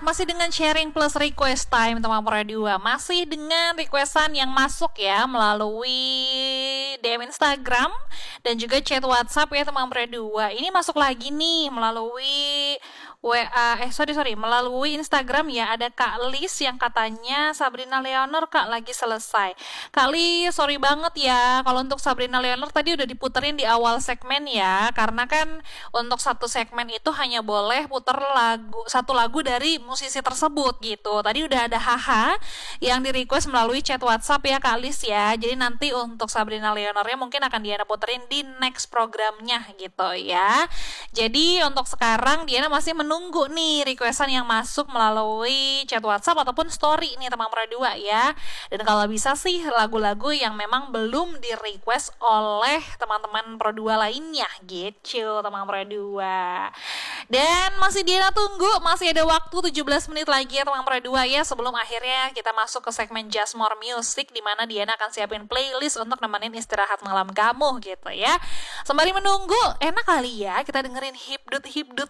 masih dengan sharing plus request time teman Pro 2. Masih dengan requestan yang masuk ya melalui DM Instagram dan juga chat WhatsApp ya teman Pro 2. Ini masuk lagi nih melalui melalui Instagram ya. Ada Kak Lis yang katanya Sabrina Leonor Kak lagi selesai. Kak Lis, sorry banget ya kalau untuk Sabrina Leonor tadi udah diputerin di awal segmen ya, karena kan untuk satu segmen itu hanya boleh puter satu lagu dari musisi tersebut gitu. Tadi udah ada Haha yang di request melalui chat WhatsApp ya Kak Lis ya. Jadi nanti untuk Sabrina Leonornya mungkin akan Diana puterin di next programnya gitu ya. Jadi untuk sekarang Diana masih menunggu nih requestan yang masuk melalui chat WhatsApp ataupun story nih teman Pro 2 ya. Dan kalau bisa sih lagu-lagu yang memang belum di request oleh teman-teman Pro 2 lainnya gitu teman Pro 2. Dan masih Diana tunggu, masih ada waktu 17 menit lagi ya teman Pro 2 ya, sebelum akhirnya kita masuk ke segmen Just More Music, di mana Diana akan siapin playlist untuk nemenin istirahat malam kamu gitu ya. Sembari menunggu, enak kali ya kita dengerin hipdut